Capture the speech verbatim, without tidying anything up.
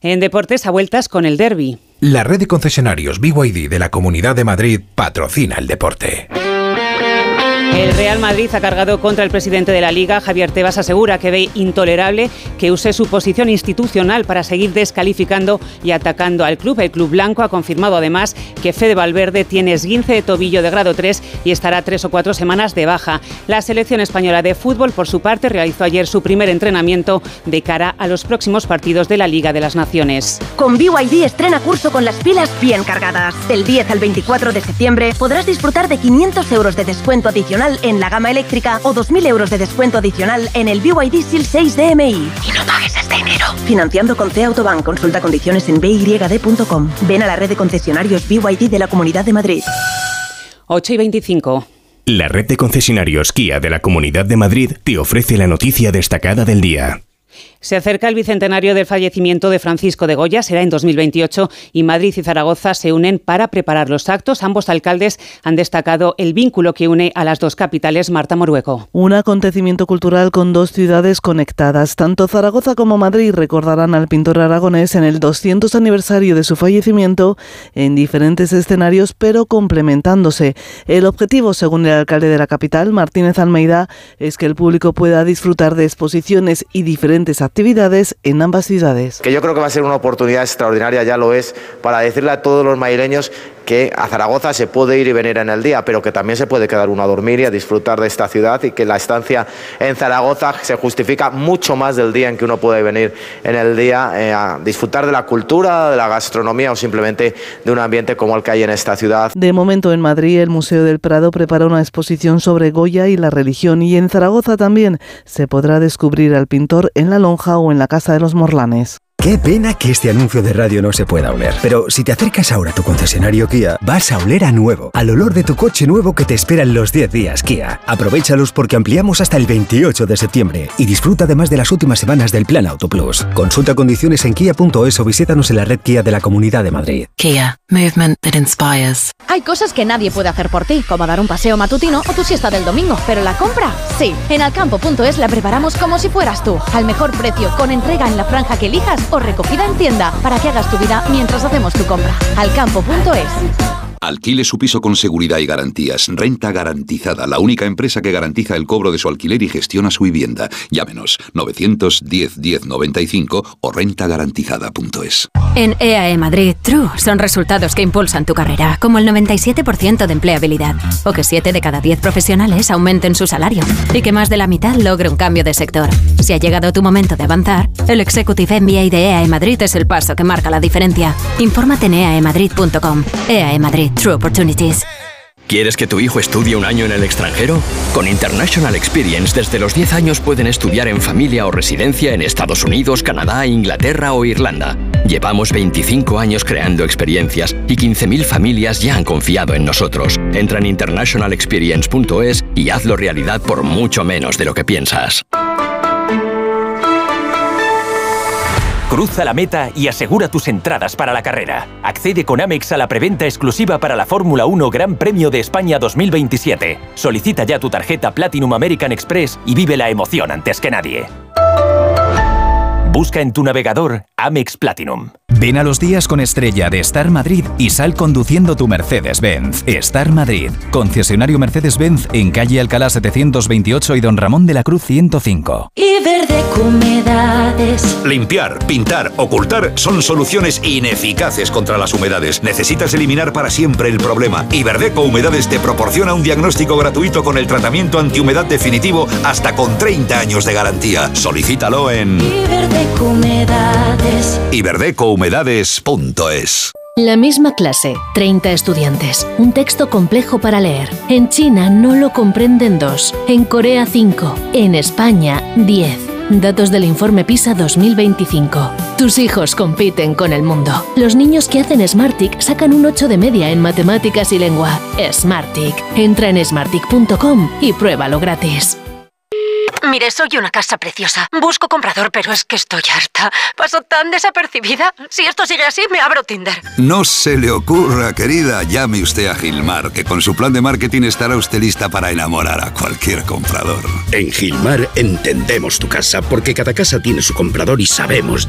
En deportes, a vueltas con el derbi. La red de concesionarios B Y D de la Comunidad de Madrid patrocina el deporte. El Real Madrid ha cargado contra el presidente de la Liga. Javier Tebas asegura que ve intolerable que use su posición institucional para seguir descalificando y atacando al club. El club blanco ha confirmado además que Fede Valverde tiene esguince de tobillo de grado tres y estará tres o cuatro semanas de baja. La selección española de fútbol, por su parte, realizó ayer su primer entrenamiento de cara a los próximos partidos de la Liga de las Naciones. Con B Y D estrena curso con las pilas bien cargadas. Del diez al veinticuatro de septiembre podrás disfrutar de quinientos euros de descuento adicional en la gama eléctrica o dos mil euros de descuento adicional en el B Y D S I L seis D M I. Y no pagues este enero. Financiando con C Autobank. Consulta condiciones en b y d punto com. Ven a la red de concesionarios B Y D de la Comunidad de Madrid. ocho y veinticinco. La red de concesionarios Kia de la Comunidad de Madrid te ofrece la noticia destacada del día. Se acerca el bicentenario del fallecimiento de Francisco de Goya, será en dos mil veintiocho, y Madrid y Zaragoza se unen para preparar los actos. Ambos alcaldes han destacado el vínculo que une a las dos capitales. Marta Morueco. Un acontecimiento cultural con dos ciudades conectadas. Tanto Zaragoza como Madrid recordarán al pintor aragonés en el doscientos aniversario de su fallecimiento en diferentes escenarios, pero complementándose. El objetivo, según el alcalde de la capital, Martínez Almeida, es que el público pueda disfrutar de exposiciones y diferentes actividades en ambas ciudades. Que yo creo que va a ser una oportunidad extraordinaria, ya lo es, para decirle a todos los madrileños que a Zaragoza se puede ir y venir en el día, pero que también se puede quedar uno a dormir y a disfrutar de esta ciudad, y que la estancia en Zaragoza se justifica mucho más del día en que uno puede venir en el día eh, a disfrutar de la cultura, de la gastronomía o simplemente de un ambiente como el que hay en esta ciudad. De momento en Madrid el Museo del Prado prepara una exposición sobre Goya y la religión, y en Zaragoza también se podrá descubrir al pintor en la Lonja o en la Casa de los Morlanes. Qué pena que este anuncio de radio no se pueda oler. Pero si te acercas ahora a tu concesionario Kia, vas a oler a nuevo, al olor de tu coche nuevo que te espera en los diez días Kia. Aprovéchalos porque ampliamos hasta el veintiocho de septiembre y disfruta además de las últimas semanas del Plan Auto Plus. Consulta condiciones en kia punto es o visítanos en la red Kia de la Comunidad de Madrid. Kia, movement that inspires. Hay cosas que nadie puede hacer por ti, como dar un paseo matutino o tu siesta del domingo, pero la compra, sí. En alcampo punto es la preparamos como si fueras tú, al mejor precio, con entrega en la franja que elijas o recogida en tienda, para que hagas tu vida mientras hacemos tu compra. Alcampo punto es. Alquile su piso con seguridad y garantías. Renta Garantizada, la única empresa que garantiza el cobro de su alquiler y gestiona su vivienda. Llámenos novecientos diez diez noventa y cinco o renta garantizada punto es. En E A E Madrid, True son resultados que impulsan tu carrera, como el noventa y siete por ciento de empleabilidad, o que siete de cada diez profesionales aumenten su salario, y que más de la mitad logre un cambio de sector. Si ha llegado tu momento de avanzar, el Executive M B A de E A E Madrid es el paso que marca la diferencia. Infórmate en e a e madrid punto com. E A E Madrid. True Opportunities. ¿Quieres que tu hijo estudie un año en el extranjero? Con International Experience, desde los diez años pueden estudiar en familia o residencia en Estados Unidos, Canadá, Inglaterra o Irlanda. Llevamos veinticinco años creando experiencias y quince mil familias ya han confiado en nosotros. Entra en international experience punto es y hazlo realidad por mucho menos de lo que piensas. Cruza la meta y asegura tus entradas para la carrera. Accede con Amex a la preventa exclusiva para la Fórmula uno Gran Premio de España dos mil veintisiete. Solicita ya tu tarjeta Platinum American Express y vive la emoción antes que nadie. Busca en tu navegador Amex Platinum. Ven a los días con estrella de Star Madrid y sal conduciendo tu Mercedes-Benz. Star Madrid, concesionario Mercedes-Benz en calle Alcalá setecientos veintiocho y Don Ramón de la Cruz ciento cinco. Iberdeco Humedades. Limpiar, pintar, ocultar son soluciones ineficaces contra las humedades. Necesitas eliminar para siempre el problema. Iberdeco Humedades te proporciona un diagnóstico gratuito con el tratamiento antihumedad definitivo hasta con treinta años de garantía. Solicítalo en Iberdeco Humedades. iberdeco humedades punto es. La misma clase, treinta estudiantes, un texto complejo para leer. En China no lo comprenden dos, en Corea cinco, en España diez. Datos del informe PISA dos mil veinticinco. Tus hijos compiten con el mundo. Los niños que hacen Smartick sacan un ocho de media en matemáticas y lengua. Smartick. Entra en smartick punto com y pruébalo gratis. Mire, soy una casa preciosa. Busco comprador, pero es que estoy harta. Paso tan desapercibida. Si esto sigue así, me abro Tinder. No se le ocurra, querida. Llame usted a Gilmar, que con su plan de marketing estará usted lista para enamorar a cualquier comprador. En Gilmar entendemos tu casa, porque cada casa tiene su comprador y sabemos